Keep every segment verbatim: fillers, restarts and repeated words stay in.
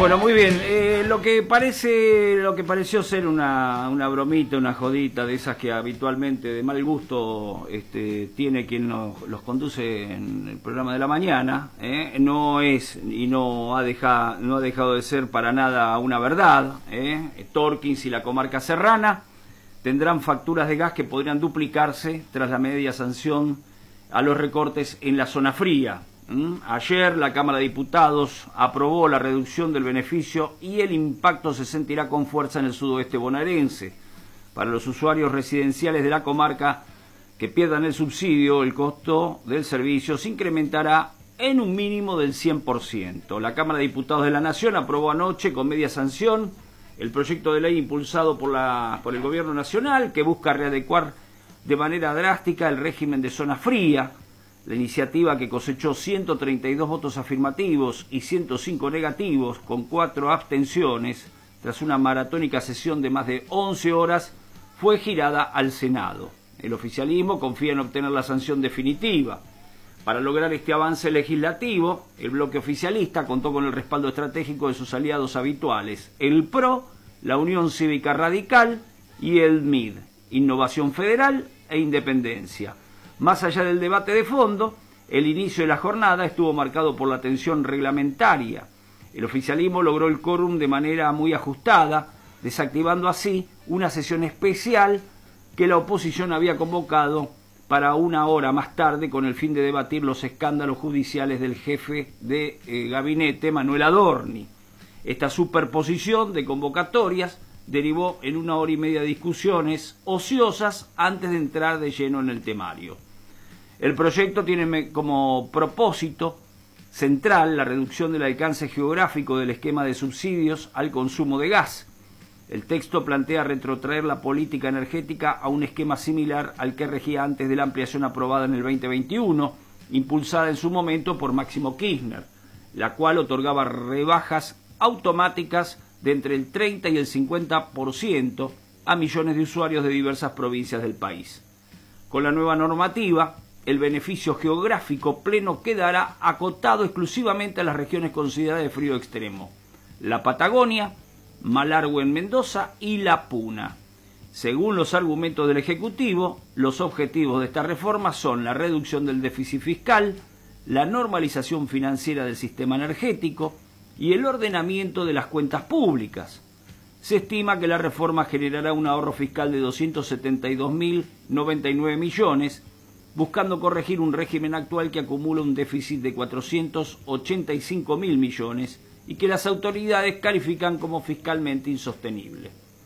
Bueno, muy bien. Eh, lo que parece, lo que pareció ser una, una bromita, una jodita de esas que habitualmente de mal gusto este, tiene quien nos, los conduce en el programa de la mañana, eh, no es y no ha dejado, no ha dejado de ser para nada una verdad. Eh. Torkins y la comarca serrana tendrán facturas de gas que podrían duplicarse tras la media sanción a los recortes en la zona fría. Ayer la Cámara de Diputados aprobó la reducción del beneficio y el impacto se sentirá con fuerza en el sudoeste bonaerense. Para los usuarios residenciales de la comarca que pierdan el subsidio, el costo del servicio se incrementará en un mínimo del cien por ciento. La Cámara de Diputados de la Nación aprobó anoche con media sanción el proyecto de ley impulsado por, la, por el Gobierno Nacional que busca readecuar de manera drástica el régimen de zona fría. La iniciativa, que cosechó ciento treinta y dos votos afirmativos y ciento cinco negativos, con cuatro abstenciones, tras una maratónica sesión de más de once horas, fue girada al Senado. El oficialismo confía en obtener la sanción definitiva. Para lograr este avance legislativo, el bloque oficialista contó con el respaldo estratégico de sus aliados habituales, el P R O, la Unión Cívica Radical y el M I D, Innovación Federal e Independencia. Más allá del debate de fondo, el inicio de la jornada estuvo marcado por la tensión reglamentaria. El oficialismo logró el quórum de manera muy ajustada, desactivando así una sesión especial que la oposición había convocado para una hora más tarde con el fin de debatir los escándalos judiciales del jefe de eh, gabinete, Manuel Adorni. Esta superposición de convocatorias derivó en una hora y media de discusiones ociosas antes de entrar de lleno en el temario. El proyecto tiene como propósito central la reducción del alcance geográfico del esquema de subsidios al consumo de gas. El texto plantea retrotraer la política energética a un esquema similar al que regía antes de la ampliación aprobada en el veinte veintiuno, impulsada en su momento por Máximo Kirchner, la cual otorgaba rebajas automáticas de entre el treinta y el cincuenta por ciento a millones de usuarios de diversas provincias del país. Con la nueva normativa, el beneficio geográfico pleno quedará acotado exclusivamente a las regiones consideradas de frío extremo: la Patagonia, Malargüe en Mendoza y La Puna. Según los argumentos del Ejecutivo, los objetivos de esta reforma son la reducción del déficit fiscal, la normalización financiera del sistema energético y el ordenamiento de las cuentas públicas. Se estima que la reforma generará un ahorro fiscal de doscientos setenta y dos mil noventa y nueve millones, buscando corregir un régimen actual que acumula un déficit de cuatrocientos ochenta y cinco mil millones y que las autoridades califican como fiscalmente insostenible.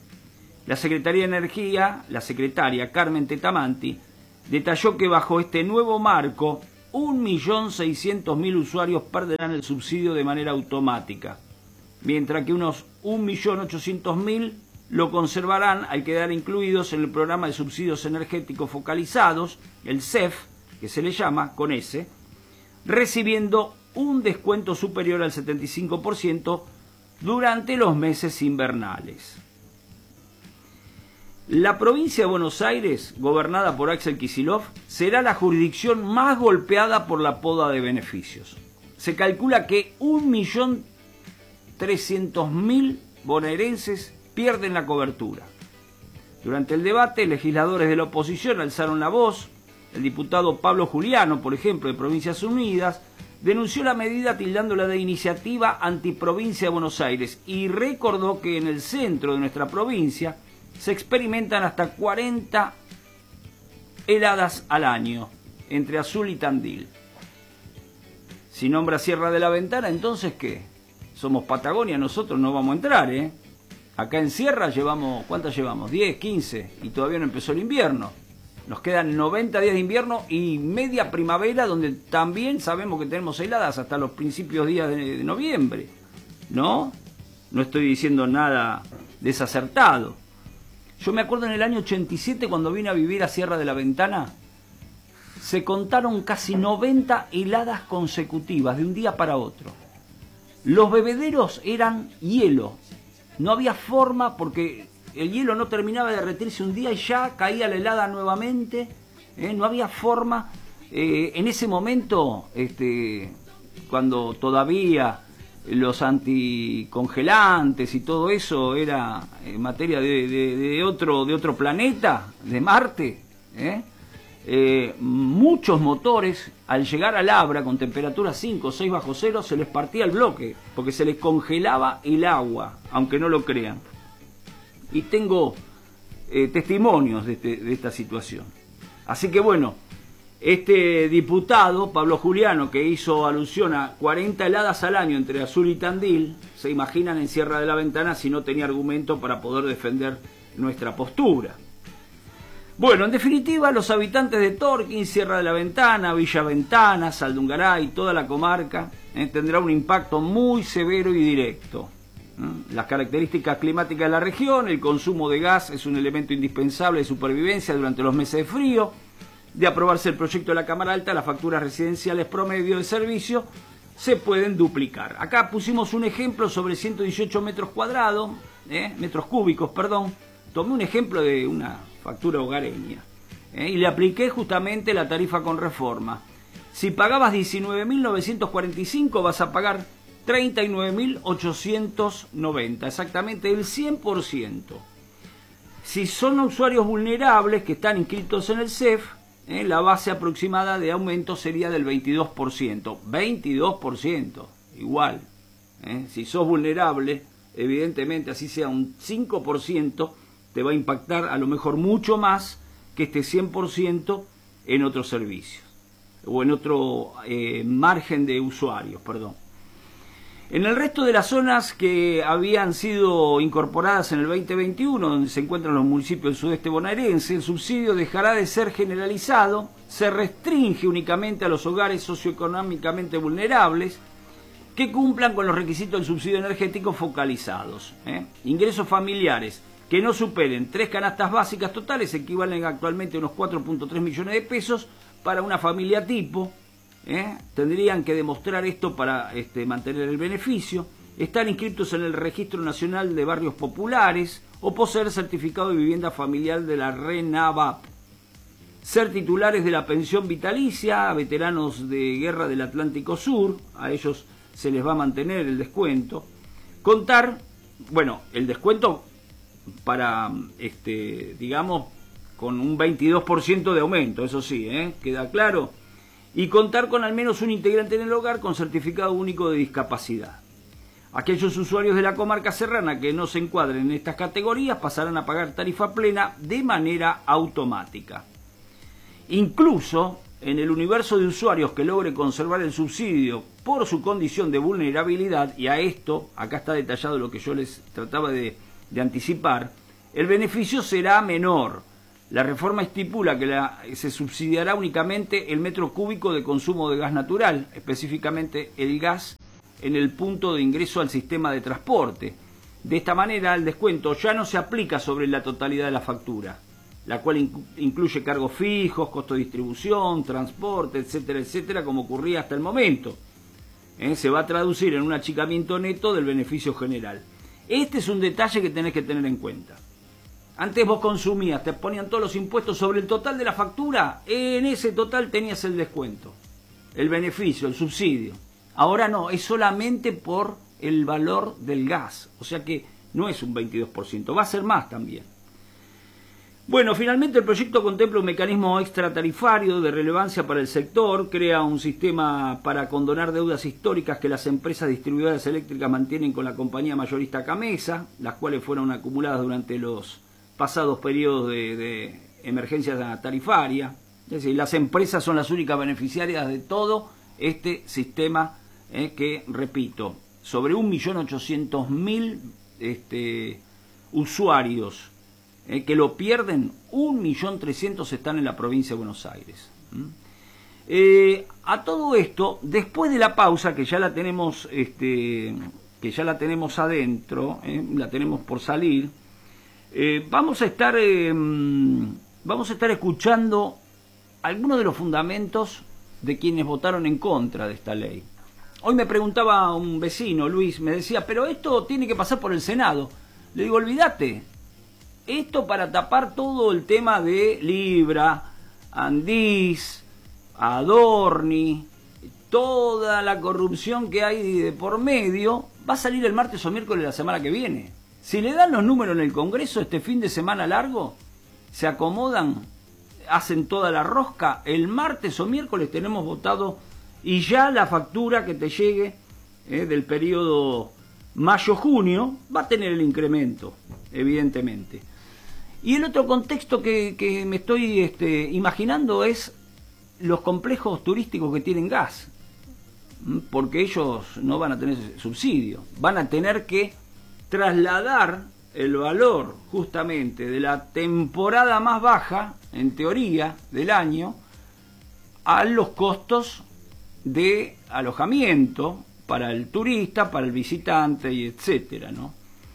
La Secretaría de Energía, la secretaria Carmen Tetamanti, detalló que bajo este nuevo marco, un millón seiscientos mil usuarios perderán el subsidio de manera automática, mientras que unos un millón ochocientos mil lo conservarán al quedar incluidos en el programa de subsidios energéticos focalizados, el C E F, que se le llama con S, recibiendo un descuento superior al setenta y cinco por ciento durante los meses invernales. La provincia de Buenos Aires, gobernada por Axel Kicillof, será la jurisdicción más golpeada por la poda de beneficios. Se calcula que un millón trescientos mil bonaerenses pierden la cobertura. Durante el debate, legisladores de la oposición alzaron la voz. El diputado Pablo Juliano, por ejemplo, de Provincias Unidas, denunció la medida tildándola de iniciativa antiprovincia de Buenos Aires y recordó que en el centro de nuestra provincia se experimentan hasta cuarenta heladas al año, entre Azul y Tandil. Si nombra Sierra de la Ventana, entonces ¿qué? Somos Patagonia, nosotros no vamos a entrar, ¿eh? Acá en Sierra llevamos, ¿cuántas llevamos? diez, quince, y todavía no empezó el invierno. Nos quedan noventa días de invierno y media primavera, donde también sabemos que tenemos heladas hasta los principios días de, de noviembre. ¿No? No estoy diciendo nada desacertado. Yo me acuerdo en el año ochenta y siete, cuando vine a vivir a Sierra de la Ventana, se contaron casi noventa heladas consecutivas de un día para otro. Los bebederos eran hielo. No había forma, porque el hielo no terminaba de derretirse un día y ya caía la helada nuevamente. ¿eh? No había forma. Eh, en ese momento, este, cuando todavía los anticongelantes y todo eso era en materia de, de, de otro de otro planeta, de Marte, ¿eh? Eh, muchos motores al llegar al Abra con temperatura cinco o seis bajo cero se les partía el bloque porque se les congelaba el agua, aunque no lo crean. Y tengo eh, testimonios de, este, de esta situación. Así que bueno, este diputado, Pablo Juliano, que hizo alusión a cuarenta heladas al año entre Azul y Tandil, se imaginan en Sierra de la Ventana si no tenía argumento para poder defender nuestra postura. Bueno, en definitiva, los habitantes de Torquín, Sierra de la Ventana, Villa Ventana, Saldungaray, toda la comarca, eh, tendrá un impacto muy severo y directo. ¿eh? Las características climáticas de la región, el consumo de gas es un elemento indispensable de supervivencia durante los meses de frío. De aprobarse el proyecto de la Cámara Alta, las facturas residenciales promedio de servicio se pueden duplicar. Acá pusimos un ejemplo sobre ciento dieciocho metros cuadrados, eh, metros cúbicos, perdón. Tomé un ejemplo de una factura hogareña eh, y le apliqué justamente la tarifa con reforma. Si pagabas diecinueve mil novecientos cuarenta y cinco, vas a pagar treinta y nueve mil ochocientos noventa, exactamente el cien por ciento. Si son usuarios vulnerables que están inscritos en el C E F, eh, la base aproximada de aumento sería del veintidós por ciento. veintidós por ciento, igual. Eh. Si sos vulnerable, evidentemente así sea un cinco por ciento, te va a impactar a lo mejor mucho más que este cien por ciento en otros servicios o en otro eh, margen de usuarios, perdón. En el resto de las zonas que habían sido incorporadas en el veinte veintiuno, donde se encuentran los municipios del sudeste bonaerense, el subsidio dejará de ser generalizado, se restringe únicamente a los hogares socioeconómicamente vulnerables que cumplan con los requisitos del subsidio energético focalizados. ¿eh? Ingresos familiares que no superen tres canastas básicas totales equivalen actualmente a unos cuatro punto tres millones de pesos para una familia tipo. ¿eh? Tendrían que demostrar esto para este, mantener el beneficio, estar inscritos en el Registro Nacional de Barrios Populares o poseer certificado de vivienda familiar de la RENAVAP, ser titulares de la pensión vitalicia a veteranos de guerra del Atlántico Sur, a ellos se les va a mantener el descuento, contar, bueno, el descuento para, este, digamos, con un veintidós por ciento de aumento, eso sí, ¿eh? Queda claro, y contar con al menos un integrante en el hogar con certificado único de discapacidad. Aquellos usuarios de la comarca serrana que no se encuadren en estas categorías pasarán a pagar tarifa plena de manera automática. Incluso en el universo de usuarios que logre conservar el subsidio por su condición de vulnerabilidad, y a esto, acá está detallado lo que yo les trataba de, de anticipar, el beneficio será menor. La reforma estipula que la, se subsidiará únicamente el metro cúbico de consumo de gas natural, específicamente el gas en el punto de ingreso al sistema de transporte. De esta manera, el descuento ya no se aplica sobre la totalidad de la factura, la cual inc- incluye cargos fijos, costo de distribución, transporte, etcétera, etcétera, como ocurría hasta el momento. ¿Eh? Se va a traducir en un achicamiento neto del beneficio general. Este es un detalle que tenés que tener en cuenta. Antes vos consumías, te ponían todos los impuestos sobre el total de la factura, en ese total tenías el descuento, el beneficio, el subsidio. Ahora no, es solamente por el valor del gas, o sea que no es un veintidós por ciento, va a ser más también. Bueno, finalmente el proyecto contempla un mecanismo extratarifario de relevancia para el sector, crea un sistema para condonar deudas históricas que las empresas distribuidoras eléctricas mantienen con la compañía mayorista Camesa, las cuales fueron acumuladas durante los pasados periodos de, de emergencia tarifaria. Es decir, las empresas son las únicas beneficiarias de todo este sistema eh, que, repito, sobre un millón ochocientos mil este, usuarios eh, que lo pierden, un millón trescientos están en la provincia de Buenos Aires. ¿Mm? Eh, a todo esto, después de la pausa, que ya la tenemos, este, que ya la tenemos adentro, eh, la tenemos por salir, Eh, vamos a estar eh, vamos a estar escuchando algunos de los fundamentos de quienes votaron en contra de esta ley. Hoy me preguntaba un vecino, Luis, me decía, pero esto tiene que pasar por el Senado. Le digo, olvídate, esto para tapar todo el tema de Libra, Andís, Adorni, toda la corrupción que hay de por medio, va a salir el martes o miércoles de la semana que viene. Si le dan los números en el Congreso este fin de semana largo, se acomodan, hacen toda la rosca, el martes o miércoles tenemos votado y ya la factura que te llegue eh, del periodo mayo-junio va a tener el incremento, evidentemente. Y el otro contexto que, que me estoy este, imaginando es los complejos turísticos que tienen gas, porque ellos no van a tener subsidio, van a tener que trasladar el valor justamente de la temporada más baja, en teoría, del año, a los costos de alojamiento para el turista, para el visitante, y etcétera, ¿no?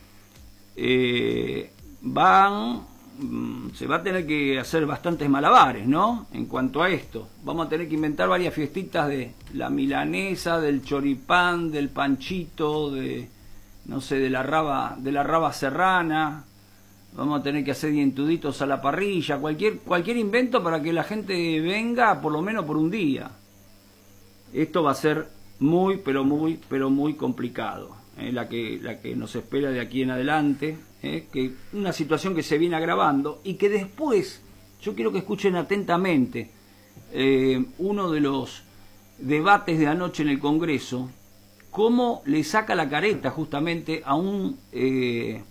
Eh, van, se va a tener que hacer bastantes malabares, ¿no? En cuanto a esto, vamos a tener que inventar varias fiestitas de la milanesa, del choripán, del panchito, de no sé, de la raba, de la raba serrana. Vamos a tener que hacer dientuditos a la parrilla, cualquier cualquier invento para que la gente venga por lo menos por un día. Esto va a ser muy, pero muy, pero muy complicado, eh, la que la que nos espera de aquí en adelante, eh, que una situación que se viene agravando y que después, yo quiero que escuchen atentamente eh, uno de los debates de anoche en el Congreso, cómo le saca la careta justamente a un, eh,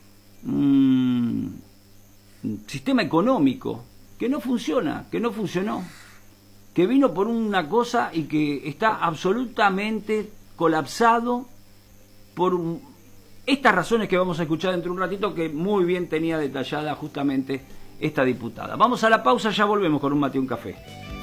un sistema económico que no funciona, que no funcionó, que vino por una cosa y que está absolutamente colapsado por un, estas razones que vamos a escuchar dentro de un ratito, que muy bien tenía detallada justamente esta diputada. Vamos a la pausa, ya volvemos con un mate y un café.